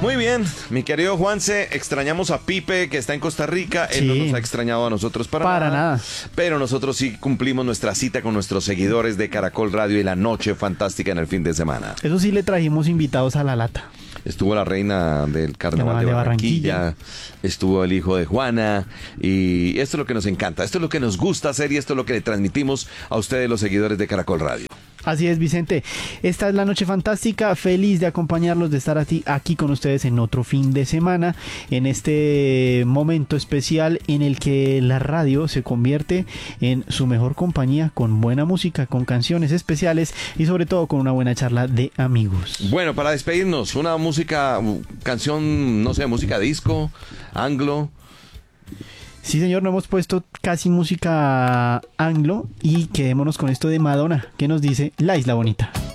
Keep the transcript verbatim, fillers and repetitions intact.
Muy bien, mi querido Juanse, extrañamos a Pipe, que está en Costa Rica. Él Sí. no nos ha extrañado a nosotros para, Para nada. Pero nosotros sí cumplimos nuestra cita con nuestros seguidores de Caracol Radio y la noche fantástica en el fin de semana. Eso sí, le trajimos invitados a la lata. Estuvo la reina del carnaval Carnaval de de Barranquilla, Barranquilla. estuvo el hijo de Juana, y esto es lo que nos encanta, esto es lo que nos gusta hacer y esto es lo que le transmitimos a ustedes, los seguidores de Caracol Radio. Así es, Vicente. Esta es la noche fantástica. Feliz de acompañarlos, de estar aquí, aquí con ustedes en otro fin de semana, en este momento especial en el que la radio se convierte en su mejor compañía, con buena música, con canciones especiales y sobre todo con una buena charla de amigos. Bueno, para despedirnos, una música, canción, no sé, música disco, anglo. Sí, señor, no hemos puesto casi música anglo y quedémonos con esto de Madonna, que nos dice La Isla Bonita.